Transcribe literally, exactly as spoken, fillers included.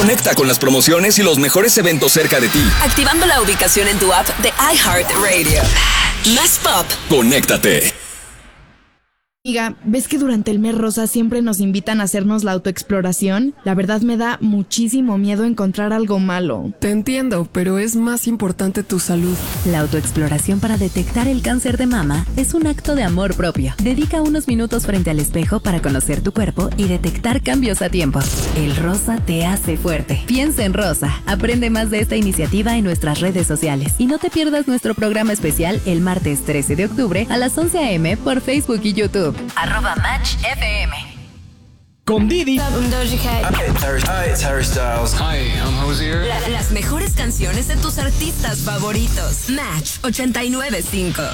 Conecta con las promociones y los mejores eventos cerca de ti. Activando la ubicación en tu app de iHeartRadio. Más pop. Conéctate. Amiga, ¿ves que durante el mes rosa siempre nos invitan a hacernos la autoexploración? La verdad me da muchísimo miedo encontrar algo malo. Te entiendo, pero es más importante tu salud. La autoexploración para detectar el cáncer de mama es un acto de amor propio. Dedica unos minutos frente al espejo para conocer tu cuerpo y detectar cambios a tiempo. El rosa te hace fuerte. Piensa en rosa. Aprende más de esta iniciativa en nuestras redes sociales. Y no te pierdas nuestro programa especial el martes trece de octubre a las once a eme por Facebook y YouTube. Arroba Match F M. Con Didi. Hi, it's Harry Styles. Hi, I'm Hozier. La, las mejores canciones de tus artistas favoritos. Match ochenta y nueve punto cinco.